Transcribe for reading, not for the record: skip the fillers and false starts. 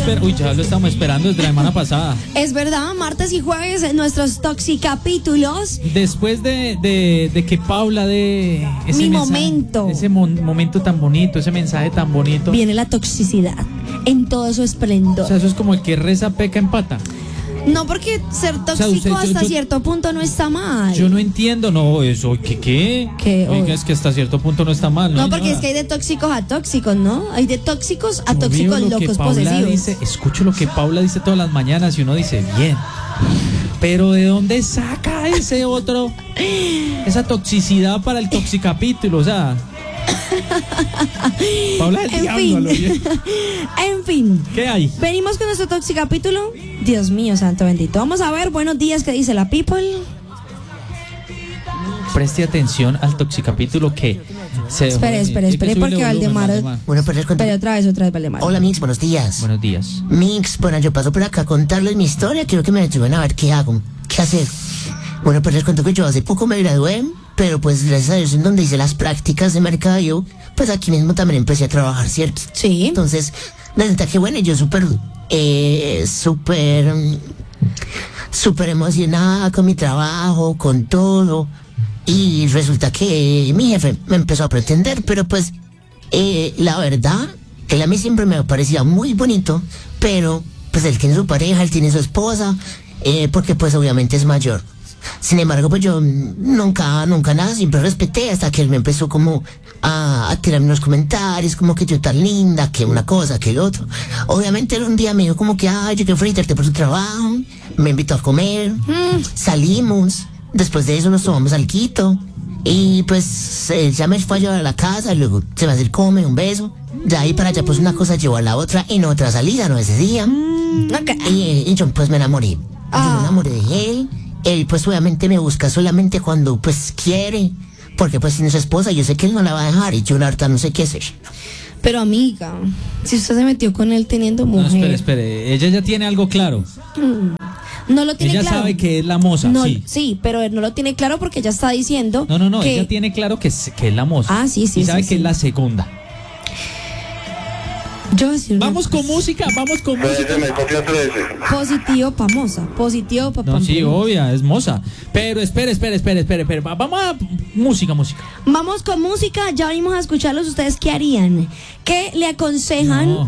ya lo estamos esperando desde la semana pasada. Es verdad, martes y jueves en nuestros toxicapítulos. Después de que Paula dé ese momento. Ese momento tan bonito, ese mensaje tan bonito. Viene la toxicidad en todo su esplendor. O sea, eso es como el que reza, peca, empata. No, porque ser tóxico hasta cierto punto no está mal. Yo no entiendo, no, eso, ¿qué? Oiga, es que hasta cierto punto no está mal, ¿no? No, porque es que hay de tóxicos a tóxicos, ¿no? Hay de tóxicos a tóxicos locos posesivos. Escucho lo que Paula dice todas las mañanas y uno dice, bien. Pero ¿de dónde saca esa toxicidad para el toxicapítulo? O sea, Paula del diablo. En fin. ¿Qué hay? Venimos con nuestro toxicapítulo. Dios mío, santo bendito. Vamos a ver, buenos días, ¿qué dice la people? Preste atención al toxicapítulo que se... Espere, porque Valdemar... Bueno, pues les cuento. Pero otra vez, Valdemar. Hola, Mix, buenos días. Buenos días. Mix, bueno, yo paso por acá a contarles mi historia. Quiero que me ayuden a ver qué hago, qué hacer. Bueno, pues les cuento que yo hace poco me gradué, pero pues gracias a Dios en donde hice las prácticas de mercadeo, pues aquí mismo también empecé a trabajar, ¿cierto? Sí. Entonces, resulta que bueno, yo súper emocionada con mi trabajo, con todo. Y resulta que mi jefe me empezó a pretender, pero pues la verdad, él a mí siempre me parecía muy bonito, pero pues él tiene su pareja, él tiene su esposa, porque pues obviamente es mayor. Sin embargo, pues yo nunca nada, siempre respeté hasta que él me empezó como a tirarme unos comentarios, como que yo tan linda, que una cosa, que el otro. Obviamente él un día me dijo como que, ay, yo quiero felicitarte por tu trabajo, me invitó a comer, salimos, después de eso nos tomamos alquito, y pues él ya me fue a llevar a la casa, luego se me acercó, me dio un beso, de ahí para allá pues una cosa llevó a la otra, en otra salida, no ese día, y yo pues me enamoré, yo me enamoré de él. Él pues obviamente me busca solamente cuando pues quiere, porque pues sin su esposa yo sé que él no la va a dejar y yo la verdad no sé qué hacer. Pero amiga, si usted se metió con él teniendo mujer... No, espere, ella ya tiene algo claro. No lo tiene ella claro. Ella sabe que es la moza, no, sí. Sí, pero él no lo tiene claro porque ella está diciendo... No, ella tiene claro que es la moza. Sí. Y sabe que es la segunda. Vamos con música. Positivo pa' moza, positivo pa' No, sí, obvia, es moza. Pero espere. Vamos a música. Vamos con música, ya venimos a escucharlos. ¿Ustedes qué harían? ¿Qué le aconsejan